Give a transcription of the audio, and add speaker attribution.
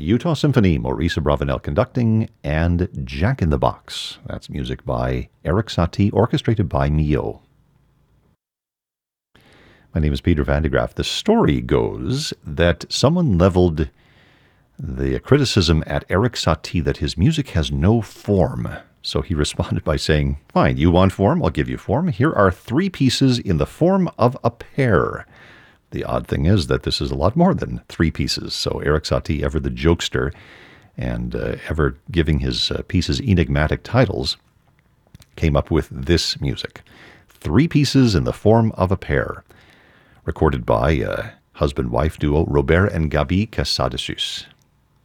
Speaker 1: Utah Symphony, Maurice Abravanel conducting, and Jack in the Box. That's music by Eric Satie, orchestrated by Mio. My name is Peter Van de Graaff. The story goes that someone leveled the criticism at Eric Satie that his music has no form. So he responded by saying, fine, you want form? I'll give you form. Here are 3 pieces in the form of a pair. The odd thing is that this is a lot more than 3 pieces. So Eric Satie, ever the jokester, and ever giving his pieces enigmatic titles, came up with this music. 3 pieces in the form of a pair. Recorded by husband-wife duo Robert and Gabi Casadesus.